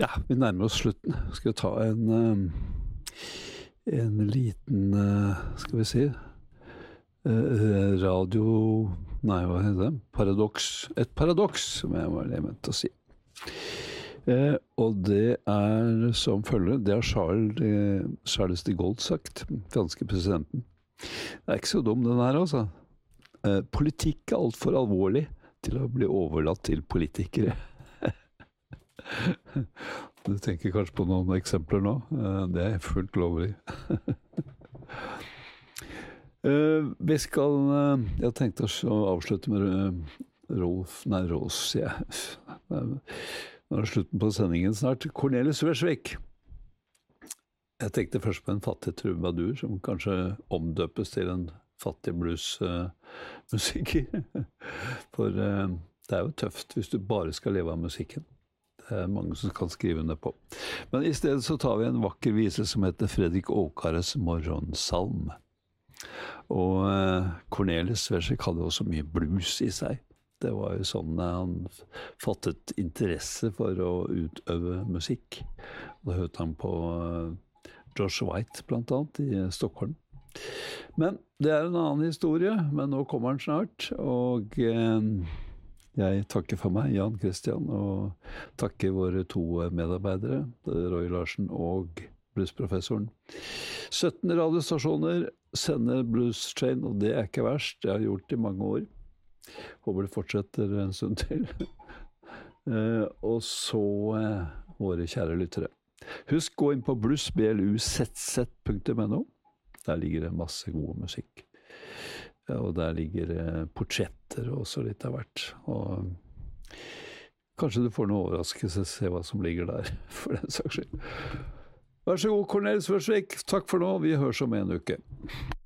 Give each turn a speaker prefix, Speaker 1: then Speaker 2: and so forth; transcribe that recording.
Speaker 1: Ja, vi nærmer oss slutten. Skal vi ta en liten, skal vi si, radio... Nei, hva heter det? Paradoks. Et paradoks, som jeg var ment å si. Og det som følger, det har Charles de Gaulle sagt, franske presidenten. Det ikke så dum den her, altså. Politikk alt for alvorlig til å bli overlatt til politikere. Du tenker kanskje på noen eksempler nå. Det fullt lovlig. Jeg tenkte å avslutte med Rås, ja. Nå det slutten på sendingen snart. Cornelis Vreeswijk. Jeg tenkte først på en fattig trubadur som kanskje omdøpes til en fattig bluesmusiker. For det jo tøft hvis du bare skal leve av musikken. Det mange som kan skrive ned på. Men i stedet så tar vi en vakker vise som heter Fredrik Åkares morgonsalm. Og Cornelis Vreeswijk hadde også mye blues i seg. Det var jo sånn han fattet interesse for å utøve musikk. Da hørte han på Josh White blant annet i Stockholm. Men det en annen historie, men nå kommer han snart, og jeg takker for meg, Jan Christian, og takker våre to medarbeidere, Roy Larsen og bluesprofessoren. 17 radiostasjoner sender Blues Train, og det ikke verst, det har jeg gjort i mange år. Håper det fortsetter en stund til. Og så våre kjære lyttere. Husk gå inn på bluesbluszz.no. Der ligger det masse god musikk. Og der ligger portretter og så litt av hvert. Og kanskje du får noe overraskelse, se hva som ligger der, for den saks skyld. Vær så god, Cornelis Vreeswijk. Takk for nå, vi høres om en uke.